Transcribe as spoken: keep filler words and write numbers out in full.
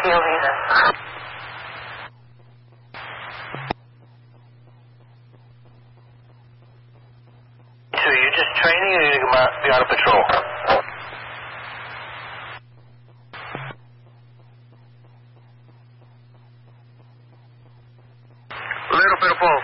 deal either. So are you just training or are you going to be on a patrol? Little bit of both.